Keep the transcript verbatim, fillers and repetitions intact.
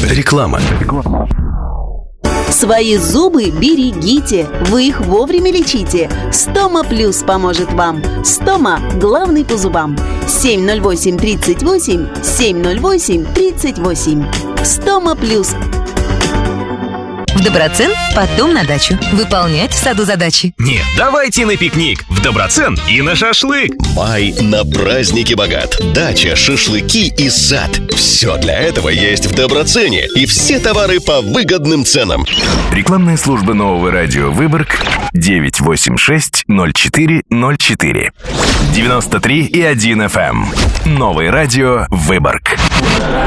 Реклама. Свои зубы берегите, вы их вовремя лечите. Стома Плюс поможет вам. Стома – главный по зубам. семь ноль восемь тридцать восемь, семь ноль восемь тридцать восемь. Стома Плюс. В Доброцен, потом на дачу. Выполнять в саду задачи. Нет, давайте на пикник. В Доброцен и на шашлык. Май на праздники богат. Дача, шашлыки и сад. Все для этого есть в Доброцене. И все товары по выгодным ценам. Рекламная служба нового радио Выборг девять восемь шесть ноль четыре ноль четыре. девяносто три и один эф эм. Новое радио Выборг.